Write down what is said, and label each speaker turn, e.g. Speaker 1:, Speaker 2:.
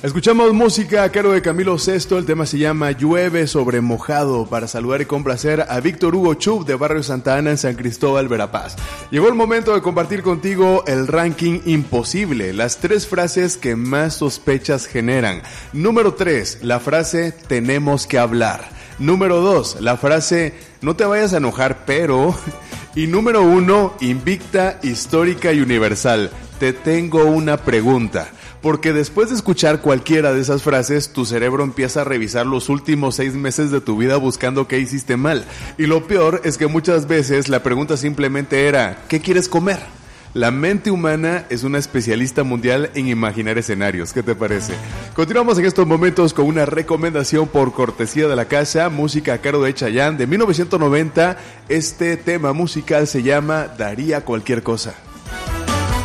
Speaker 1: Escuchamos música a cargo de Camilo Sesto, el tema se llama Llueve sobre mojado, para saludar y complacer a Víctor Hugo Chup de Barrio Santa Ana en San Cristóbal, Verapaz. Llegó el momento de compartir contigo el ranking imposible, las 3 frases que más sospechas generan. Número 3, la frase tenemos que hablar. Número 2, la frase no te vayas a enojar, pero... Y número 1, invicta, histórica y universal. Te tengo una pregunta. Porque después de escuchar cualquiera de esas frases, tu cerebro empieza a revisar los últimos 6 meses de tu vida buscando qué hiciste mal. Y lo peor es que muchas veces la pregunta simplemente era, ¿qué quieres comer? La mente humana es una especialista mundial en imaginar escenarios. ¿Qué te parece? Continuamos en estos momentos con una recomendación por cortesía de la casa, música a cargo de Chayanne de 1990. Este tema musical se llama Daría Cualquier Cosa.